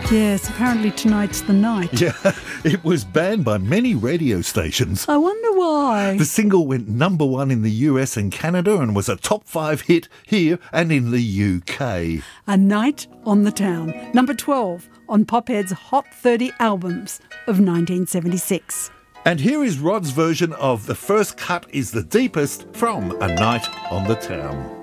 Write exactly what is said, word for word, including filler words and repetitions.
Yes, apparently tonight's the night. Yeah, it was banned by many radio stations. I wonder why. The single went number one in the U S and Canada and was a top five hit here and in the U K. A Night on the Town, number twelve on Pophead's Hot thirty albums of nineteen seventy-six. And here is Rod's version of The First Cut is the Deepest from A Night on the Town.